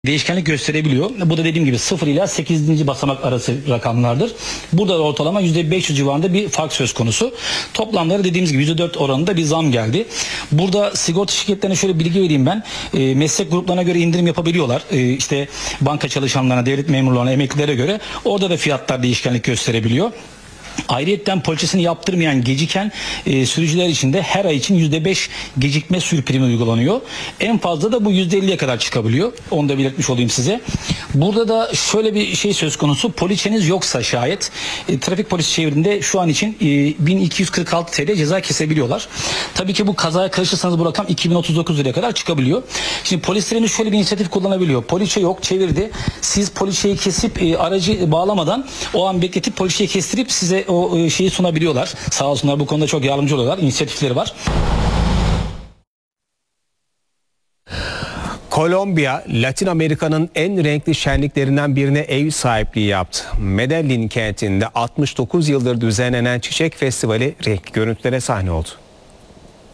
değişkenlik gösterebiliyor. Bu da dediğim gibi 0 ila 8. basamak arası rakamlardır. Burada da ortalama %500 civarında bir fark söz konusu. Toplamları dediğimiz gibi %4 oranında bir zam geldi. Burada sigorta şirketlerine şöyle bilgi vereyim ben. Meslek gruplarına göre indirim yapabiliyorlar. İşte banka çalışanlarına, devlet memurlarına, emeklilere göre orada da fiyatlar değişkenlik gösterebiliyor. Ayrıyetten poliçesini yaptırmayan geciken sürücüler için de her ay için %5 gecikme sürü primi uygulanıyor. En fazla da bu %50'ye kadar çıkabiliyor. Onu da belirtmiş olayım size. Burada da şöyle bir şey söz konusu. Poliçeniz yoksa şayet trafik polisi çevirdiğinde şu an için 1246 TL ceza kesebiliyorlar. Tabii ki bu kazaya karışırsanız bu rakam 2039 liraya kadar çıkabiliyor. Şimdi polislerimiz şöyle bir inisiyatif kullanabiliyor. Poliçe yok, çevirdi. Siz poliçeyi kesip aracı bağlamadan o an bekletip poliçeyi kestirip size o şeyi sunabiliyorlar. Sağ olsunlar, bu konuda çok yardımcı oluyorlar. İnisiyatifleri var. Kolombiya, Latin Amerika'nın en renkli şenliklerinden birine ev sahipliği yaptı. Medellin kentinde 69 yıldır düzenlenen Çiçek Festivali renkli görüntülere sahne oldu.